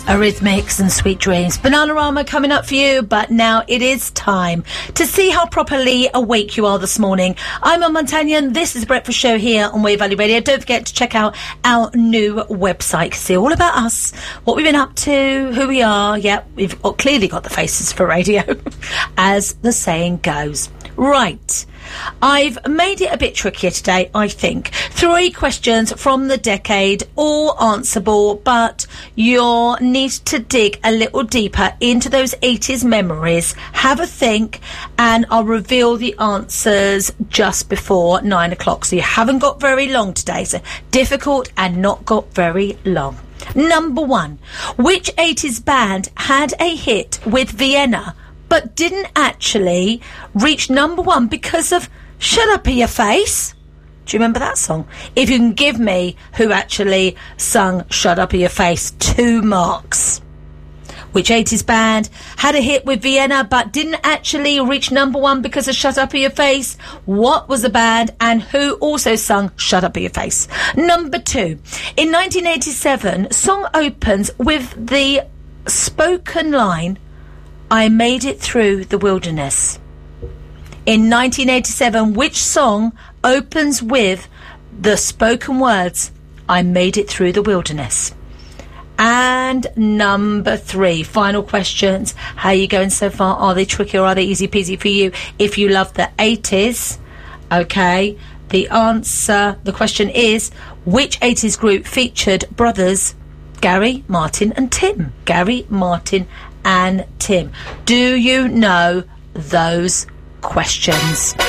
Eurythmics and Sweet Dreams. Bananarama coming up for you, but now it is time to see how properly awake you are this morning. I'm Mum Montagnon. This is the Breakfast Show here on Wave Valley Radio. Don't forget to check out our new website. See all about us, what we've been up to, who we are. Yep, we've clearly got the faces for radio, as the saying goes. Right. I've made it a bit trickier today, I think. 3 questions from the decade, all answerable, but you'll need to dig a little deeper into those 80s memories. Have a think, and I'll reveal the answers just before 9 o'clock. So you haven't got very long today, so difficult and not got very long. Number 1. Which 80s band had a hit with Vienna but didn't actually reach number 1 because of Shut Up in Your Face? Do you remember that song? If you can give me who actually sung Shut Up in Your Face, 2 marks. Which 80s band had a hit with Vienna but didn't actually reach number 1 because of Shut Up in Your Face? What was the band and who also sung Shut Up in Your Face? Number 2. In 1987, song opens with the spoken line, I made it through the wilderness. In 1987, which song opens with the spoken words, I made it through the wilderness? And number 3, final questions. How are you going so far? Are they tricky or are they easy peasy for you? If you love the 80s, okay, the question is, which 80s group featured brothers Gary, Martin and Tim? Gary, Martin and Tim. Do you know those questions?